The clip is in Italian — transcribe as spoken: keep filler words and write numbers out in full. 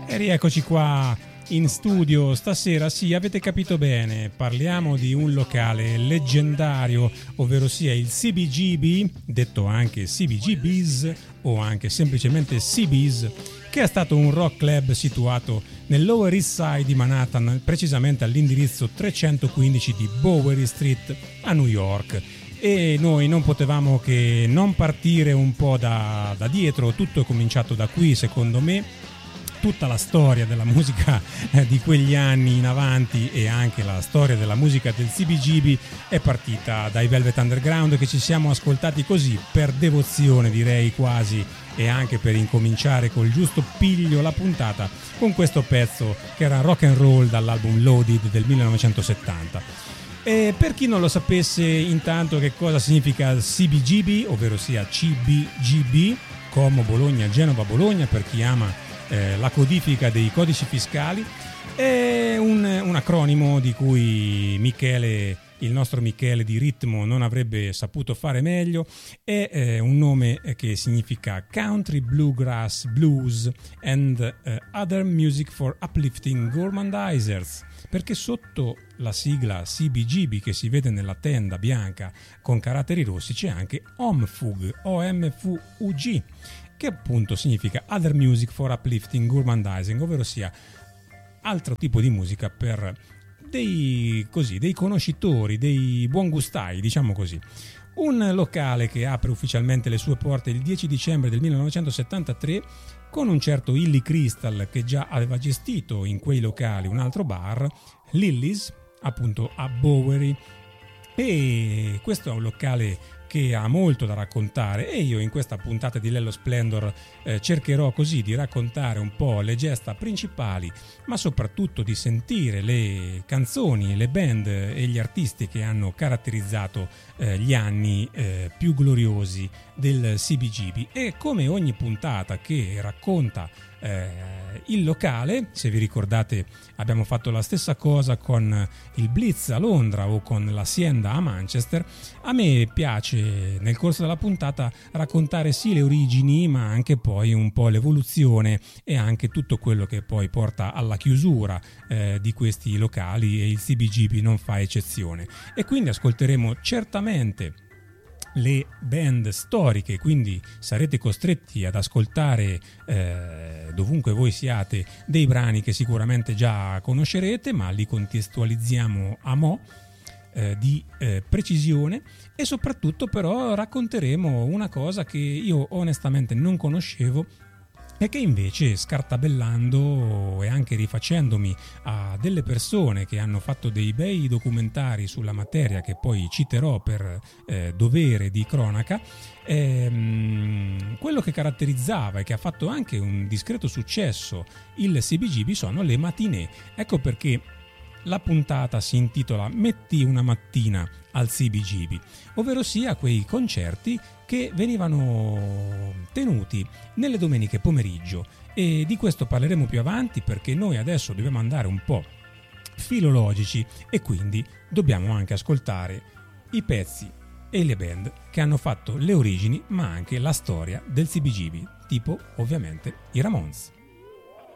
E rieccoci qua in studio stasera. Sì, avete capito bene, parliamo di un locale leggendario, ovvero sia il C B G B, detto anche C B G B's o anche semplicemente C B's, che è stato un rock club situato nel Lower East Side di Manhattan, precisamente all'indirizzo trecentoquindici di Bowery Street a New York. E noi non potevamo che non partire un po' da, da dietro. Tutto è cominciato da qui, secondo me. Tutta la storia della musica eh, di quegli anni in avanti e anche la storia della musica del C B G B è partita dai Velvet Underground, che ci siamo ascoltati così per devozione, direi quasi, e anche per incominciare col giusto piglio la puntata con questo pezzo che era rock and roll dall'album Loaded del millenovecentosettanta. E per chi non lo sapesse intanto che cosa significa C B G B, ovvero sia C B G B, Como Bologna Genova Bologna, per chi ama Eh, la codifica dei codici fiscali, è un, un acronimo di cui Michele, il nostro Michele di ritmo, non avrebbe saputo fare meglio. È eh, un nome che significa Country Bluegrass Blues and eh, Other Music for Uplifting Gourmandizers, perché sotto la sigla C B G B che si vede nella tenda bianca con caratteri rossi c'è anche O M F U G, O M F U G, che appunto significa Other Music for Uplifting Gourmandizing, ovvero sia altro tipo di musica per dei, così, dei conoscitori, dei buongustai, diciamo così. Un locale che apre ufficialmente le sue porte il dieci dicembre del millenovecentosettantatré con un certo Illy Crystal, che già aveva gestito in quei locali un altro bar, Lily's, appunto a Bowery. E questo è un locale che ha molto da raccontare, e io in questa puntata di Lello Splendor eh, cercherò così di raccontare un po' le gesta principali, ma soprattutto di sentire le canzoni, le band e gli artisti che hanno caratterizzato eh, gli anni eh, più gloriosi del C B G B. E come ogni puntata che racconta eh, il locale, se vi ricordate abbiamo fatto la stessa cosa con il Blitz a Londra o con l'Hacienda a Manchester, a me piace nel corso della puntata raccontare sì le origini, ma anche poi un po' l'evoluzione e anche tutto quello che poi porta alla chiusura eh, di questi locali, e il C B G B non fa eccezione. E quindi ascolteremo certamente le band storiche, quindi sarete costretti ad ascoltare eh, dovunque voi siate dei brani che sicuramente già conoscerete, ma li contestualizziamo a mo' eh, di eh, precisione, e soprattutto però racconteremo una cosa che io onestamente non conoscevo e che invece, scartabellando e anche rifacendomi a delle persone che hanno fatto dei bei documentari sulla materia, che poi citerò per eh, dovere di cronaca, ehm, quello che caratterizzava e che ha fatto anche un discreto successo il C B G B sono le matinée. Ecco perché la puntata si intitola Metti una mattina al C B G B, ovvero sia quei concerti che venivano tenuti nelle domeniche pomeriggio, e di questo parleremo più avanti, perché noi adesso dobbiamo andare un po' filologici e quindi dobbiamo anche ascoltare i pezzi e le band che hanno fatto le origini ma anche la storia del C B G B, tipo ovviamente i Ramones.